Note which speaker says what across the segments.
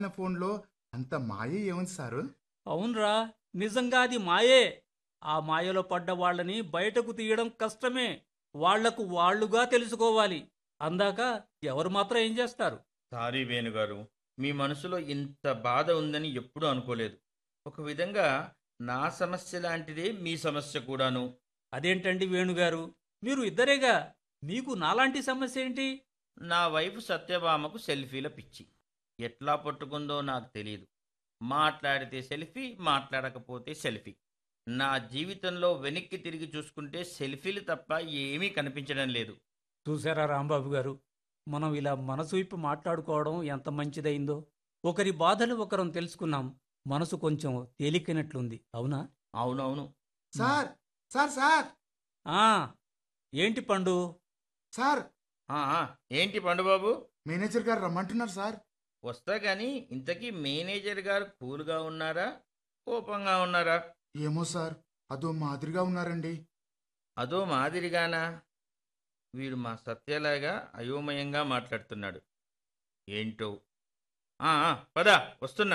Speaker 1: ఫోన్లో అంత మాయ ఏముంది సారు?
Speaker 2: అవునరా, నిజంగా అది మాయే. ఆ మాయలో పడ్డ వాళ్ళని బయటకు తీయడం కష్టమే. వాళ్లకు వాళ్ళుగా తెలుసుకోవాలి. అందాక ఎవరు మాత్రం ఏం చేస్తారు?
Speaker 3: సారీ వేణుగారు, మీ మనసులో ఇంత బాధ ఉందని ఎప్పుడూ అనుకోలేదు. ఒక విధంగా నా సమస్య లాంటిదే మీ సమస్య కూడాను.
Speaker 2: అదేంటండి వేణుగారు, మీరు ఇద్దరేగా, మీకు నాలాంటి సమస్య ఏంటి?
Speaker 3: నా వైఫ్ సత్యభామకు సెల్ఫీల పిచ్చి. ఎట్లా పట్టుకుందో నాకు తెలియదు. మాట్లాడితే సెల్ఫీ, మాట్లాడకపోతే సెల్ఫీ. నా జీవితంలో వెనక్కి తిరిగి చూసుకుంటే సెల్ఫీలు తప్ప ఏమీ కనిపించడం లేదు.
Speaker 2: చూసారా రాంబాబు గారు, మనం ఇలా మనసు విప్పి మాట్లాడుకోవడం ఎంత మంచిదైందో. ఒకరి బాధలు ఒకరం తెలుసుకున్నాం. మనసు కొంచెం తేలికైనట్లుంది, అవునా?
Speaker 3: అవునవును.
Speaker 1: సార్ సార్ సార్
Speaker 2: ఆ ఏంటి పండు?
Speaker 1: సార్
Speaker 3: ఆ, ఆ, ఏంటి పండుబాబు?
Speaker 1: మేనేజర్ గారు రమ్మంటున్నారు సార్.
Speaker 3: వస్తా గాని ఇంతకీ మేనేజర్ గారు కూల్గా ఉన్నారా, కోపంగా ఉన్నారా?
Speaker 1: ఏమో సార్, అదో మాదిరిగా ఉన్నారండి.
Speaker 3: అదో మాదిరిగానా? వీడు మా సత్యలాగా అయోమయంగా మాట్లాడుతున్నాడు. ఏంటో. పద, వస్తున్నా.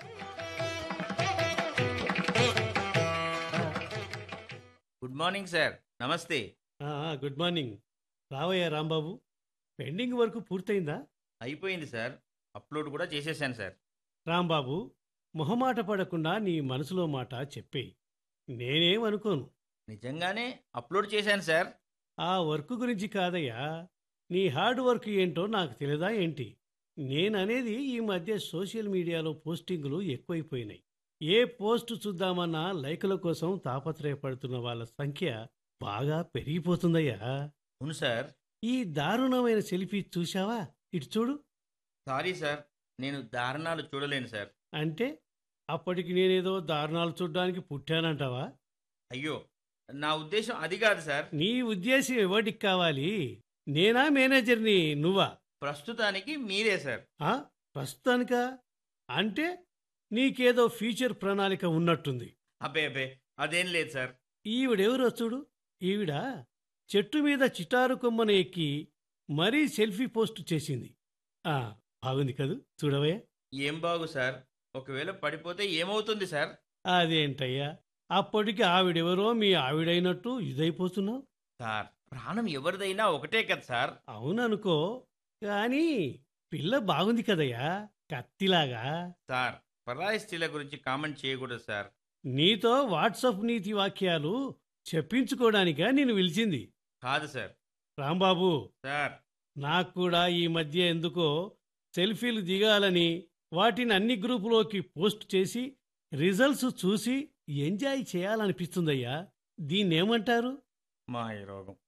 Speaker 3: Good morning sir. నమస్తే.
Speaker 4: Good morning. రావయ్యా రాంబాబు, పెండింగ్ వర్క్ పూర్తయిందా?
Speaker 3: అయిపోయింది సార్. అప్లోడ్ కూడా చేసేసాను సార్.
Speaker 4: రాంబాబు, మొహమాట పడకుండా నీ మనసులో మాట చెప్పేయి. నేనేమనుకోను.
Speaker 3: నిజంగానే అప్లోడ్ చేశాను సార్.
Speaker 4: ఆ వర్క్ గురించి కాదయ్యా, నీ హార్డ్ వర్క్ ఏంటో నాకు తెలియదా ఏంటి? నేననేది ఈ మధ్య సోషల్ మీడియాలో పోస్టింగులు ఎక్కువైపోయినాయి. ఏ పోస్ట్ చూద్దామన్నా లైకుల కోసం తాపత్రయపడుతున్న వాళ్ళ సంఖ్య బాగా పెరిగిపోతుందయ్యా.
Speaker 3: అవును సార్.
Speaker 4: ఈ దారుణమైన సెల్ఫీ చూశావా? ఇటు చూడు.
Speaker 3: సారీ సార్, నేను దారుణాలు చూడలేను సార్.
Speaker 4: అంటే అప్పటికి నేనేదో దారుణాలు చూడ్డానికి పుట్టానంటావా?
Speaker 3: అయ్యో, నా ఉద్దేశం అది కాదు సార్.
Speaker 4: నీ ఉద్దేశం ఎవరికి కావాలి? నేనా, మేనేజర్ని నువ్వా?
Speaker 3: ప్రస్తుతానికి మీరే సార్.
Speaker 4: ప్రస్తుతానికా? అంటే నీకేదో ఫ్యూచర్ ప్రణాళిక ఉన్నట్టుంది.
Speaker 3: అబ్బే అబ్బే, అదేం లేదు సార్.
Speaker 4: ఈవిడెవరో చూడు. ఈవిడ చెట్టు మీద చిటారు కొమ్మన ఎక్కి మరీ సెల్ఫీ పోస్ట్ చేసింది. బాగుంది కదూ, చూడవయ్యా.
Speaker 3: ఏం బాగు సార్? ఒకవేళ పడిపోతే ఏమవుతుంది సార్?
Speaker 4: అదేంటయ్యా, అప్పటికి ఆవిడెవరో మీ ఆవిడైనట్టు ఇదైపోతున్నావు.
Speaker 3: సార్, ప్రాణం ఎవరిదైనా ఒకటే కదా సార్.
Speaker 4: అవుననుకో, కానీ పిల్ల బాగుంది కదయ్యా, కత్తిలాగా.
Speaker 3: సార్, పరాయి స్త్రీల గురించి కామెంట్ చేయకూడదు సార్.
Speaker 4: నీతో వాట్సాప్ నీతి వాక్యాలు చెప్పించుకోవడానికా నేను పిలిచింది?
Speaker 3: కాదు సార్.
Speaker 4: రాంబాబు
Speaker 3: సార్,
Speaker 4: నాకు కూడా ఈ మధ్య ఎందుకో సెల్ఫీలు దిగాలని వాటిని అన్ని గ్రూపులోకి పోస్ట్ చేసి రిజల్ట్స్ చూసి ఎంజాయ్ చేయాలనిపిస్తుందయ్యా. దీన్నేమంటారు?
Speaker 3: మాయ రోగం.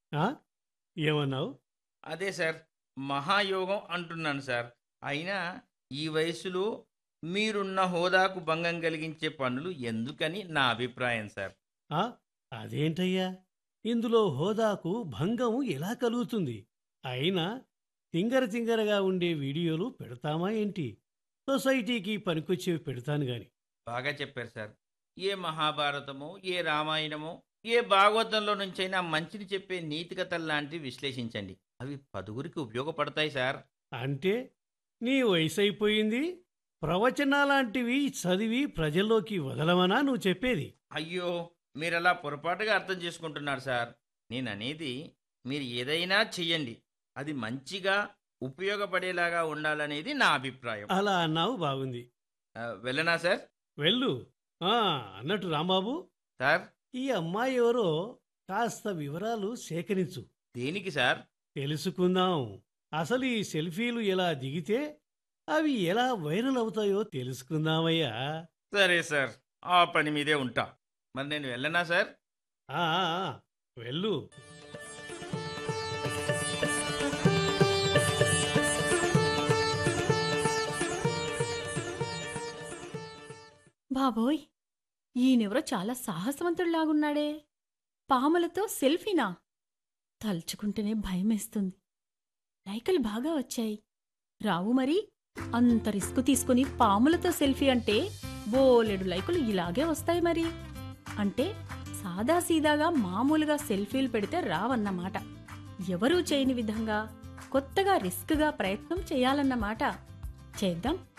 Speaker 4: ఏమన్నావు?
Speaker 3: అదే సార్, మహాయోగం అంటున్నాను సార్. అయినా ఈ వయసులో మీరున్న హోదాకు భంగం కలిగించే పనులు ఎందుకని నా అభిప్రాయం సార్.
Speaker 4: అదేంటయ్యా, ఇందులో హోదాకు భంగం ఎలా కలుగుతుంది? అయినా తింగరగా ఉండే వీడియోలు పెడతామా ఏంటి? సొసైటీకి పనికొచ్చేవి పెడతాను గాని.
Speaker 3: బాగా చెప్పారు సార్. ఏ మహాభారతమో, ఏ రామాయణమో, ఏ భాగవతంలో నుంచైనా మంచిని చెప్పే నీతికథల్లాంటివి విశ్లేషించండి. అవి పదుగురికి ఉపయోగపడతాయి సార్.
Speaker 4: అంటే నీ వయసు అయిపోయింది, ప్రవచనాలాంటివి చదివి ప్రజల్లోకి వదలమనా నువ్వు చెప్పేది?
Speaker 3: అయ్యో, మీరలా పొరపాటుగా అర్థం చేసుకుంటున్నారు సార్. నేననేది, మీరు ఏదైనా చెయ్యండి, అది మంచిగా ఉపయోగపడేలాగా ఉండాలనేది నా అభిప్రాయం.
Speaker 4: అలా అన్నావు, బాగుంది.
Speaker 3: వెళ్ళనా సార్?
Speaker 4: వెళ్ళు. అన్నట్టు రాంబాబు
Speaker 3: సార్,
Speaker 4: ఈ అమ్మాయి ఎవరో కాస్త వివరాలు సేకరించు.
Speaker 3: దేనికి సార్?
Speaker 4: తెలుసుకుందాం. అసలు ఈ సెల్ఫీలు ఎలా దిగితే అవి ఎలా వైరల్ అవుతాయో తెలుసుకుందామయ్యా.
Speaker 3: సరే సార్, ఆ పని మీదే ఉంటా. మరి నేను వెళ్ళనా సార్?
Speaker 4: వెళ్ళు.
Speaker 5: బాబోయ్, ఈయనెవరో చాలా సాహసవంతుడిలాగున్నాడే. పాములతో సెల్ఫీనా? తలుచుకుంటేనే భయమేస్తుంది. లైకులు బాగా వచ్చాయి. రావు మరి, అంత రిస్క్ తీసుకుని పాములతో సెల్ఫీ అంటే బోలెడు లైకులు ఇలాగే వస్తాయి మరి. అంటే సాదాసీదాగా మామూలుగా సెల్ఫీలు పెడితే రావన్నమాట. ఎవరూ చేయని విధంగా కొత్తగా రిస్క్గా ప్రయత్నం చేయాలన్నమాట. చేద్దాం.